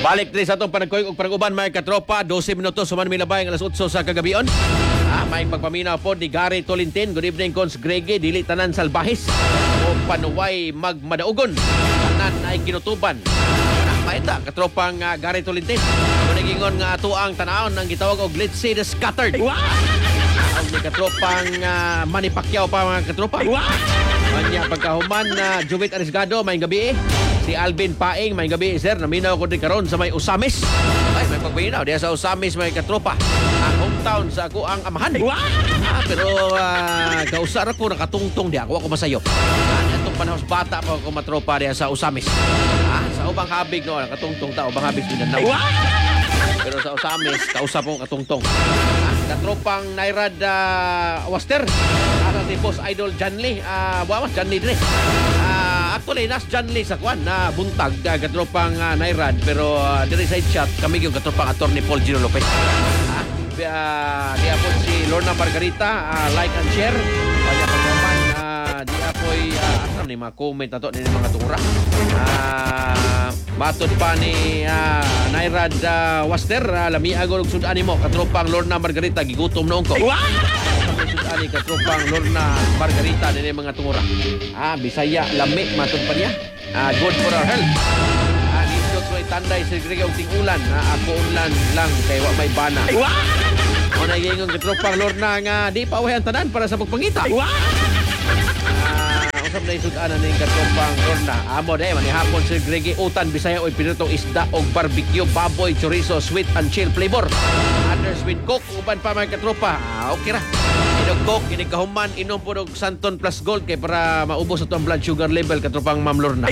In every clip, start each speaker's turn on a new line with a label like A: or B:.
A: Balik din sa itong panagkoy ug panag-uban mga katropa. 12 minutos suman milabay ang alas 8 sa kagabion. May pagpaminaw po ni Gary Tolintin. Good evening, Cons Grege. Dili tanan salbahis o panuway magmadaugon. Tanan ay kinutuban. Maita, katropang Gary Tolintin. Manigingon nga ato ang tanaon ang gitawag og let's say the scattered. Ang ni katropang Manny Pacquiao pa mga katropa. Manya pagkahuman na Jovit Arisgado, may gabi si Alvin Paing, may gabi sir, naminaw ko din karon sa may Usamis. Ay, may pagpaminaw diya sa Usamis may katropa. Ang hometown sa ako ang amahan. Pero kausara ko nakatungtong diya, ako masayo. Itong panahos bata pa ako matropa diya sa Usamis. Sa ubang habig no, nakatungtong ta, ubang habig Mindanao. Pero sa Usamis, kausap ko katungtong. Katropang Nairad Waster. Si Boss Idol John Lee. Buwamas, John Lee din. Actually, nas John Lee sa kwan na buntag katropang Nairad. Pero dire side shot, kami yung katropang attorney Paul Gino Lopez. Di po si Lorna Margarita. Like and share. Kanya pagkaman. Di apoy asam ni mga comment na to ni mga tungura. Matod pa ni Nairad Waster. Lami agol og sudan mo katropang Lorna Margarita gigutom noong ko. Ani katropang Lorna Margarita ni mga tungura. Bisaya lami matod pa niya. Good for our health. Dito ko itanday sa Grege og tingulan. Ako unlan lang kay wa may bana. O nagingong katropang Lorna nga di pa uwayan tanan para sa pagpangita. Usap na isudanan ni katropang Lorna. Amo day manihapon sa Grege utan Bisaya oy pinutong isda og barbecue, baboy, chorizo, sweet and chill flavor. Others with coke uban pa mga katropa. Okay ra. Inog coke, inig kahuman, inom po ng Santon Plus Gold kay para maubos ito ang blood sugar level katropang Ma'am Lorna.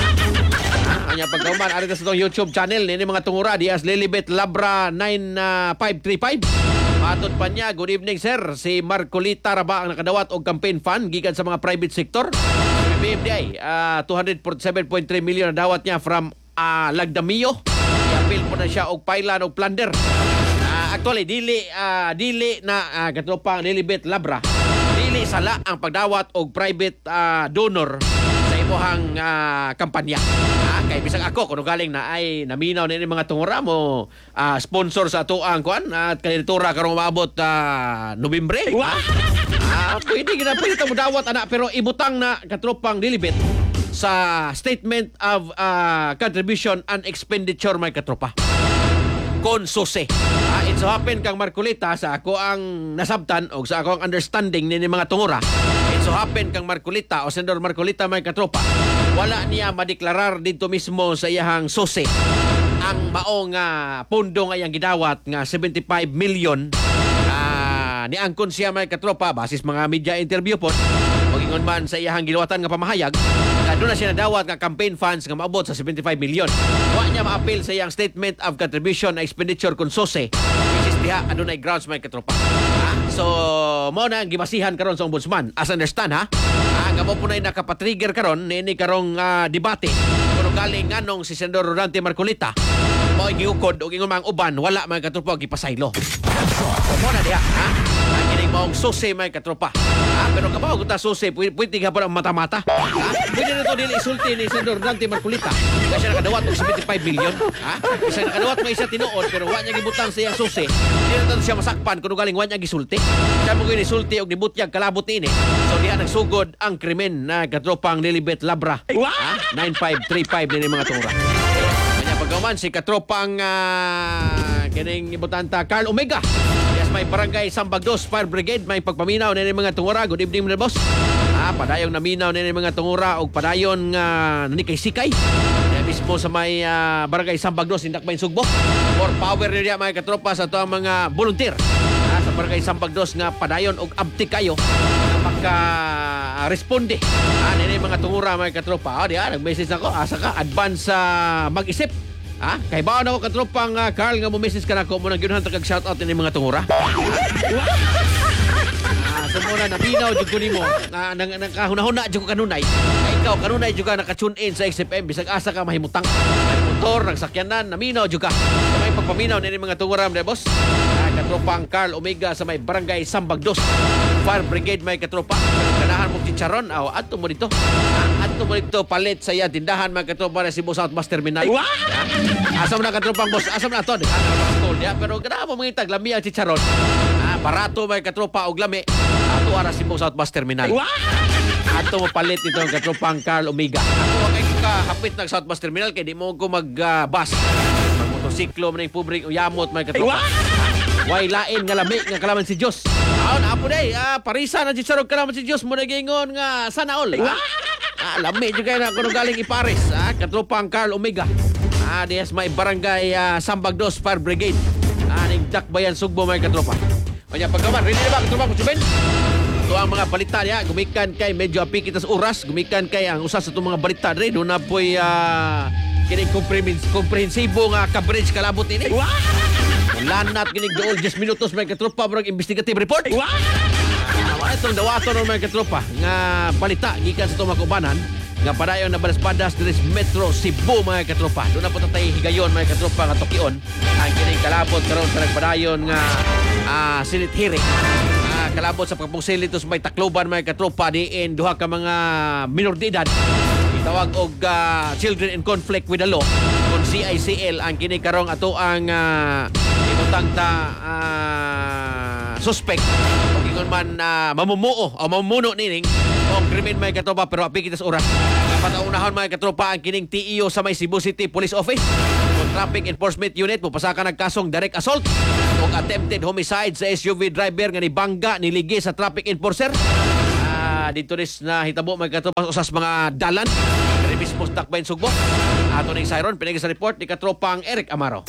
A: Anya pagkahuman, arita sa itong YouTube channel nini mga tungura, Diaz Lilibet Labra 9535. Matod pa niya, good evening sir. Si Marcolita Raba ang nakadawat og campaign fund gikan sa mga private sector. BMDI, 247.3 million na dawat niya from Lagdamio. I-appeal po na siya og pailan og plunder. Actually, dili na katropang Lilibet Labra. Dili sala ang pagdawat og private donor sa imuhang kampanya. Kay bisag ako kuno galing na ay naminaw ni mga tungura mo sponsor sa ato ang kuan at kandidatura karong maabot Nobyembre. Pwede mo dawat ana pero ibutang na katropang Lilibet sa statement of contribution and expenditure may katropa. Kon sose. It so happen kang Marcolita sa ako ang nasabtan o sa ako ang understanding ni mga tungura. It so happen kang Marcolita o Senador Marcolita may katropa. Wala niya madeklarar dito mismo sa iyahang sose ang maong pondo nga iyang gidawat nga 75 million ni angkon siya may katropa basis mga media interview po o ingon man sa iyahang gilawatan nga pamahayag doon na siya nadawat nga campaign funds nga maabot sa 75 million. Wa niya ma-appeal sa iyang statement of contribution na expenditure kon sose which is diha adunay grounds may katropa. So mo na ang gibasihan karon sa ombudsman as understand nga mo punay nakapatrigger karon nini karong debate kuno galing nganong si Senador Rodante Marcolita mo giukod og ingon mang uban wala may katropa gipasaylo. Mo na diha ang kining maong sose may katropa. Pero kabaw kung ta sose pwede ka pa ang mata-mata. Pwede na ito dili isulti ni Senador Rodante Marcolita kasi nakadawat og 75 million. Isa nakadawat may isa tinuod pero wa niya gibutang sa iyang sose. Di na siya masakpan kuno galing wa niya gisulti. Siya mo gisulti og nibutyag kalabot ini. So diha nagsugod ang krimen na katropang Lilibet Labra. 9535 ni mga tungura. Kanya pagkaman si katropang kining ibutanta Carl Omega. Yes, may barangay Sambagdos Fire Brigade may pagpaminaw ni mga tungura. Good evening mga boss. Padayong naminaw ni mga tungura og padayon nga nanikay-sikay. Mismo sa may barangay Sambagdos Indakbay Sugbo. For power niya mga katropa sa ito mga volunteer. Sa barangay Sambagdos nga padayon og abtik kayo na maka-responde. Nini mga tungura mga katropa. Nag-message ako. Asa ka? Advance mag-isip. Kay baon ako katropang Carl nga mo message ka na ko mo nang ginuhan tagag shoutout ni mga tungura. So muna naminaw jud ko nimo nakahuna-huna jud ko kanunay. Ikaw kanunay jud ka naka-tune in sa XFM bisag asa ka mahimutang. Motor nagsakyanan naminaw jud ka. So may pagpaminaw ni mga tungura mo boss. Katropang Carl Omega sa may barangay Sambagdos Fire Brigade may katropa. Ganahan mo chicharon aw adto mo dito. Adto Ato mo dito palit sa iya tindahan mga katropa na Cebu South Bus Terminal. Asam na katropang boss, asam na to. Pero grabe mga itag lami ang chicharon. Barato mga katropa og lami. Ato ara Cebu South Bus Terminal. Ato mo palit nito ang katropang Carl Omega. Ato kay kahapit ng South Bus Terminal kay di mo ko mag-bus. Motosiklo man yung public o yamot mga katropa. Way lain nga lami nga kalaman si Diyos. Aon apo day, parisa na chicharon kalaman si Diyos mo nagingon nga sana all. Lami juga na kuno galing ipares. Katropang Carl Omega. Diyas may barangay Sambag 2 Fire Brigade. Ning Dakbayan Sugbo may katropa. Kanya pagkaman, ready na ba katropa ko Chuben? Ito ang mga balita niya. Gumikan kay medyo apikit sa oras. Gumikan kay ang usas sa itong mga balita rin. Doon na po'y kinig komprehensibo nga coverage kalabot ini. Lanat kinig dool 10 minutos may katropa barang investigative report. Itong dawato ng mga katropa nga balita gikan sa itong mga kubanan nga padayon na balas-badas diri Metro Cebu mga katropa. Doon na po tatay higayon mga katropa nga Tokion. Ang kining kalabot karon sa nagpadayon nga Senate hearing. Kalabot sa pagpungsilit sa may Tacloban mga katropa diin duha ka mga minor de edad. Itawag og children in conflict with the law kon CICL ang kini karong ato ang ibutang ta suspect o ingon man mamumuo o mamumuno nining o krimen may katropa pero apikit sa oras. Pataunahon mga katropa ang kining TEO sa may Cebu City Police Office o Traffic Enforcement Unit pupasaka nagkasong direct assault o attempted homicide sa SUV driver nga nibangga niligi sa traffic enforcer. Dito ris na hitabo mga katropa usas mga dalan mismo Dakbayan Sugbo. Ato ning Siron pinagi sa report ni katropang Eric Amaro.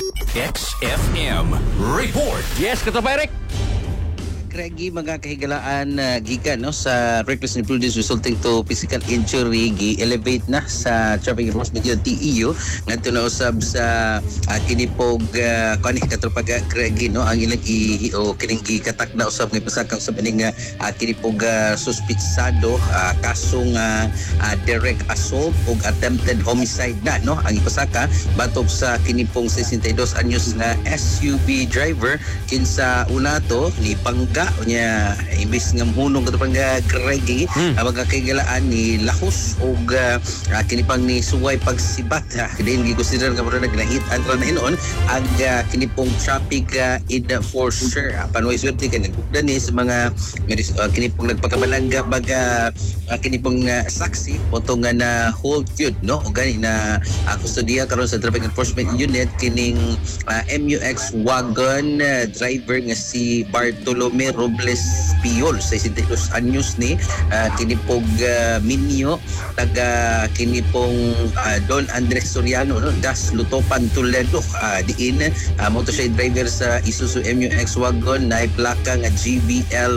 B: XFM Report.
A: Yes, katropa Eric.
C: Craigie mga kahigalaan gikan no sa reckless imprudence resulting to physical injury gi-elevate na sa traffic enforcement unit TEU ngadto na usab sa kinipog kani katropa Craigie no ang ilang kining gikatak na usab nga pasakang sa baning kinipog suspitsado kasong direct assault ug attempted homicide na no ang ipasaka batok sa kinipong 62 anyos na SUV driver kinsa una to ni Pangga unya imbis nga hunong katapang Craigie ang mga kaigalaan ni lahos og kinipang ni suway pagsibat din gikonsider nga mura nagnahitan ra na hinon ang kinipong traffic enforcer panway swerte kay nagugdan ni sa mga kinipong nagpakabalangga baga kinipong saksi potong nga na hold yun no o gani na kustodiya karon sa traffic enforcement unit kining MUX wagon driver nga si Bartolome Robles Piol sa 62 anyos ni kinipog Minyo taga kinipong Don Andres Soriano no Das Lutopan Toledo diin motorcycle driver sa Isuzu MUX wagon na plaka nga GBL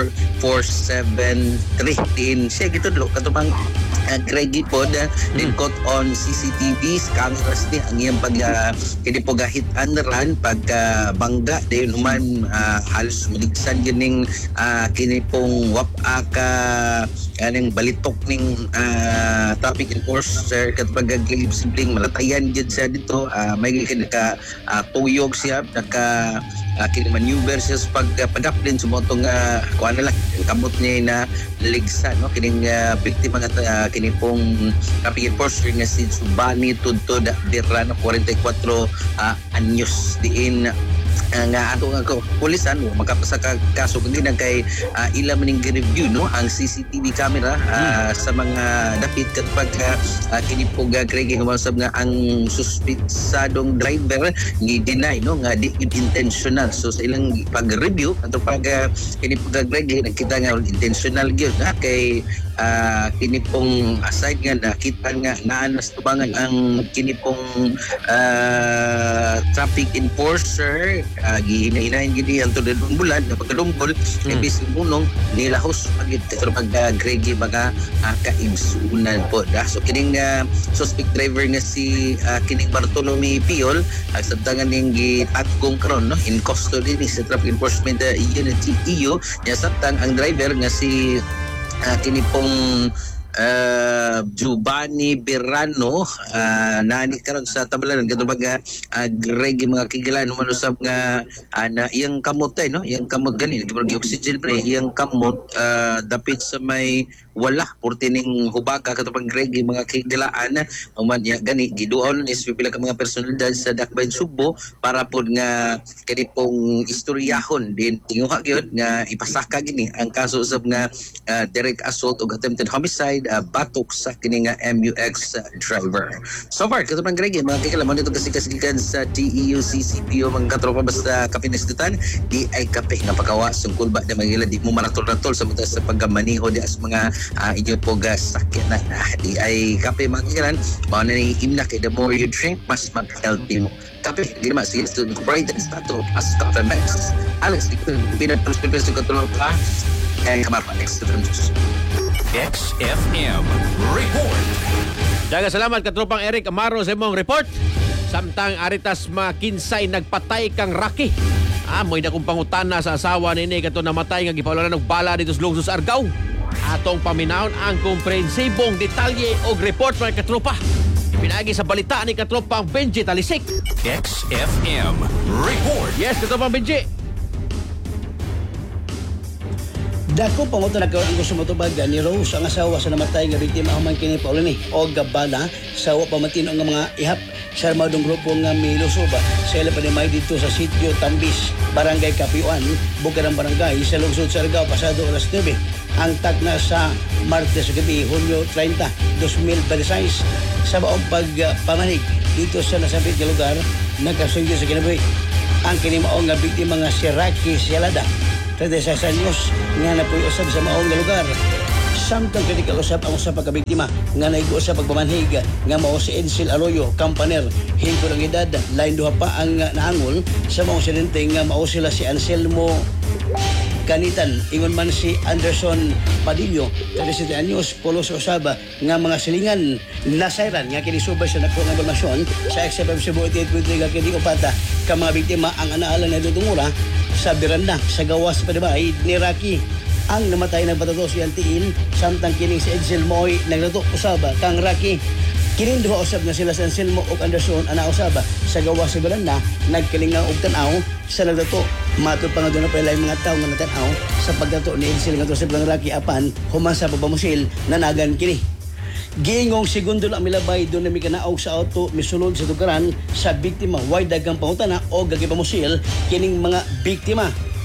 C: 4473 diin siya gitudlo katupang Craigie pod din caught on CCTV cameras ni ang iyang pag kinipog hit and run pag bangga dayon human halos maligsan gining kinipong wap-aka aning balitok ning traffic enforcer kat pagaglig simpleng malatayan gid siya dito may ka tuyog siya naka kini-maneuver siya sa pag-update sa motong kuha na lang kamot niya na ligsa no kining biktima nga kinipong traffic enforcer nga si Subani Tudtod Birrano 44 anyos diin nga ato nga pulisan magkapasaka kaso kundi nang kay ila maning review no ang CCTV camera sa mga dapit kapag kinipog Craigie gumasab nga ang suspitsadong driver ni deny no nga di intentional so sa ilang pag-review ato pag kinipog Craigie nakita nga intentional gyud kay kinipong aside nga nakita nga naanas tubangan ang kinipong traffic enforcer gihinahin gini ang tulad ng bulan na pagkalumpol ibis munong nilahos pag Craigie mga kaibsunan po so kining suspect driver nga si kining Bartolome Piol sabtangan ning gitagong karon no in custody ni sa traffic enforcement unit EU nya sabtang ang driver nga si kinipong Giovanni Berrano nani karon sa tablanan katubag Greg mga kigilan manusab nga na iyang kamot no iyang kamot gani gibag oxygen pre iyang kamot dapit sa may wala portining hubaka katubag Greg mga kigilaan uman ya gani giduol ni pila ka mga personalidad sa Dakbayn Subo para pod nga kani pong istoryahon din tinguha gyud nga ipasaka gini ang kaso usab nga direct assault o attempted homicide batok sa kini nga MUX driver. So far, katapang Greg, mga kailangan nito kasi kasigikan sa TEU CCPO mga katropa basta kapinisdutan, di ay kape nga pagkawa sungkul ba na mga di mo manatol-natol sa mga sa paggamaniho di as mga inyo po sakyan na di ay kape mga kailangan, mga na imna kay the more you drink, mas mag-healthy mo. Kape, di naman, sige, to incorporate and start to as Cafe Max. Alex, pinag-plus-plus yung katropa, kaya kamarpa, next to them.
B: XFM Report.
A: Daga salamat katropang Eric Amaro sa imong report. Samtang aritas makinsay nagpatay kang Rocky. Mo'y na kong pangutana sa asawa ni kato namatay nga gipawlanan og bala dito sa Lungsod sa Argao. Atong paminawon ang komprehensibong detalye og report mga katropa. Pinagi sa balita ni katropang Benji Talisik.
B: XFM Report.
A: Yes, katropang Benji.
D: Dako pangutan na karon gusto motubag ni Rose ang asawa sa namatay nga biktima human kini Paulini o gabala sa wa pamatino nga mga ihap sa armadong grupo nga milusoba sa ila panimay dito sa sitio Tambis, Barangay Kapiuan, Bukidnon Barangay sa lungsod sa Argao pasado alas 9. Ang tagna sa Martes gabi, Hulyo 30, 2026 sa baong pagpamanig dito sa nasabit nga lugar nagkasugyo sa kinabuhi. Ang kinimaong nga biktima nga si Rocky Cialada 36 anyos nga napuy usab sa maong nga lugar. Samtang kritikal usab ang usa ka biktima nga naigo sa pagpamanhig nga mao si Edsel Arroyo, Campaner, hingkod ang edad, lain duha pa ang naangol sa maong aksidente nga mao sila si Anselmo Kanitan, ingon man si Anderson Padillo, 37 anyos, pulo sa usaba nga mga silingan nasayran nga kinisubay sa dako nga impormasyon sa XFM Cebu 88.3 nga kini upata ka mga biktima ang anaalan na dudungura sa Biranda sa gawas Padibay ni Rocky. Ang namatay ng batatos si Antiin samtang kining si Edsel Moy naglato usaba kang Rocky. Kining duha usab na sila sa Anselmo ug Anderson ana usaba sa gawas sa Biranda nagkilingaw og tan-aw sa naglato. Matod pa nga doon na pala yung mga tao nga natanaw sa pagdato ni Edsel nga to sa Blang Rocky apan human sa pagpamusil nanagan kini. Giingong segundo lang milabay doon na may kanaog sa auto misulod sa tugaran sa biktima way dagang pangutana o gagipamusil kining mga biktima.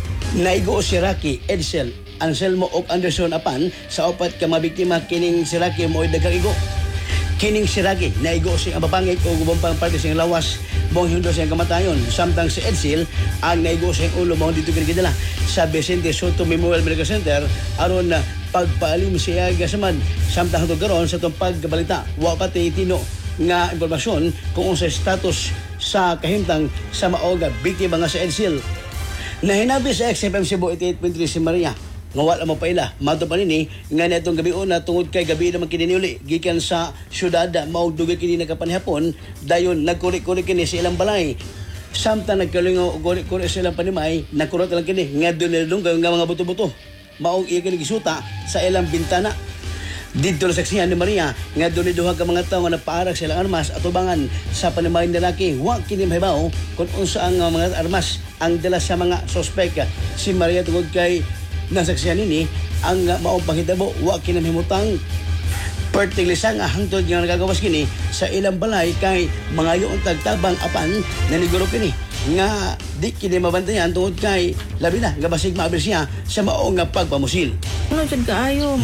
D: Naigo si Rocky, Edsel, Anselmo ug Anderson apan sa upat ka mga biktima kining si Rocky mo'y dagang igo. Kining si Rocky naigo siyang mapangit o gubang pang parte siyang lawas mong hindo siyang kamatayon. Samtang si Edsel ang naigo siyang ulo mong dito kinigidala sa Vicente Soto Memorial Medical Center aron na pagpaalim siya gasamad. Samtang ito garon sa itong pagbalita wa pati tino nga impormasyon kung sa status sa kahimtang sa maoga biktima nga sa Edsel. Nahinabi sa XFM Cebu 88.3 si Maria nga wala mo pa ila mato pa nini nga netong gabi una tungod kay gabi naman kini uli gikan sa syudad mao dugay kini nagkapanihapon dayon nagkulik-kulik kini sa ilang balay. Samtang nagkalingaw og kulik-kulik sa ilang panimay nakurot lang kini nga dunedong nga mga buto-buto mao iya kini gisuta sa ilang bintana. Dito na saksihan ni Maria nga doon duha ka mga tao nga napaarag sa ilang armas at ubangan sa panimay ng lalaki. Wa kini mahibaw kung unsa ang mga armas ang dala sa mga sospek. Si Maria tungod kay nasaksihan nini ang maong panghitabo wa kini mahimutang pertiglisan nga hangtod nga nagagawas kini sa ilang balay kay mga yung tagtabang apan naniguro kini nga di kini mabantayan tungod kay labi na nga basig maabil siya sa maong nga pagpamusil.
E: Ano jud kaayo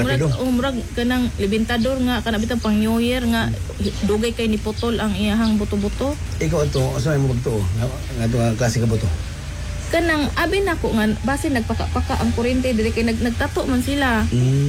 E: murag kanang libintador nga kana bitang pang New Year nga dugay kay ni putol ang iyahang buto-buto.
D: Ikaw ato asa mo magtuo nga ato ang klase ka buto?
E: Kanang abi nako nga base nagpaka-paka ang kuryente dili kay nagtato man sila.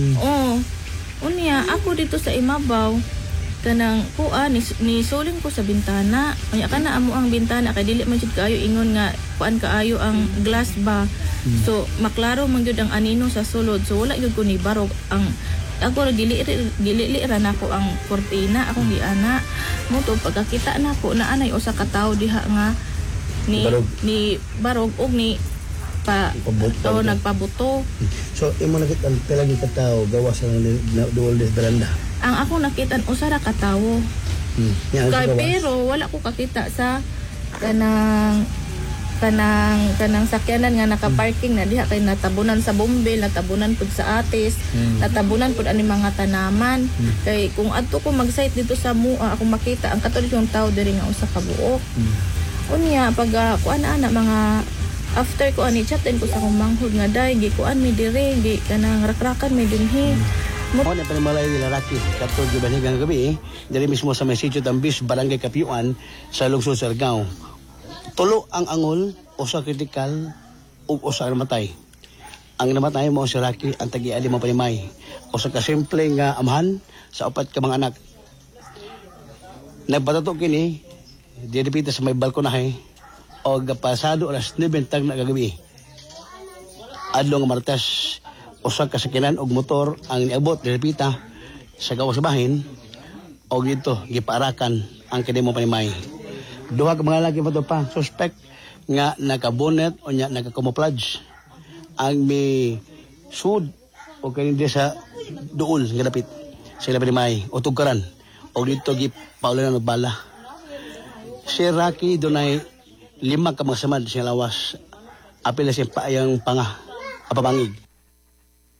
E: Unya ako dito sa imabaw kanang kuan ni suling ko sa bintana. Unya kana amo ang bintana kay dili man jud kaayo ingon nga kuan kaayo ang glass ba. So maklaro man gyud ang anino sa sulod. So wala gyud ko ni barog ang ako dili ra nako ang kortina akong giana. Mo to pagkakita nako na anay usa ka tawo diha nga ni barog og ni nagpabuto.
D: So imo nakita ang pila ni katao gawas sa duol des beranda.
E: Ang ako nakita usa ra ka tawo.
D: Yan ang
E: Kay
D: gawas.
E: pero wala ko kakita sa kanang sakyanan nga naka-parking na diha kay natabunan sa bombil, natabunan pud sa atis, natabunan pud ani mga tanaman. Kay kung adto ko mag-site dito sa mua ako makita ang katulig yung tao diri nga usa ka buok. Unya pag kuan ana mga after ko ani chatin ko sa akong manghod nga day gi kuan mi diri gi kanang rakrakan mi dinhi.
D: Mo na panimalay nila Rocky katong gibanigang gabi diri mismo sa Mesitio Tambis Barangay Kapiuan sa lungsod Siargao. Tulo ang angol, usa kritikal ug usa namatay. Ang namatay mo si Rocky ang tagi-ali mo panimay. Usa ka simple nga amahan sa upat ka mga anak. Nagpatato kini didipita sa may balkonahe o pasado alas 9 tag na kagabi. Adlaw nga Martes, usa ka sakinan og motor ang niabot didipita sa gawas bahin og dito gipaarakan ang kini mo panimay. Duha ka mga lalaki pa to pa suspect nga nakabonet o nya nakacamouflage ang may sud o kanindi sa duol nga dapit sila panimay o tugkaran o dito gipaulan ng bala. Si Rocky dunay 5 ka mga samad siya lawas apil na siya paayang apamangig.